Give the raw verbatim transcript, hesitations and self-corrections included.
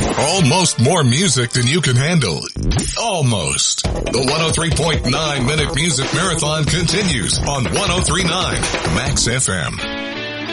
Almost more music than you can handle. Almost. The one oh three point nine Minute Music Marathon continues on one oh three point nine Max F M.